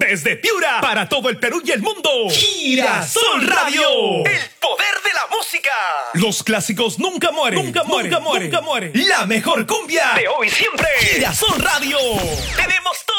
Desde Piura, para todo el Perú y el mundo. Girasol Radio. El poder de la música. Los clásicos nunca mueren. Nunca mueren. Nunca mueren. Nunca mueren. La mejor cumbia de hoy y siempre. Girasol Radio. Tenemos todo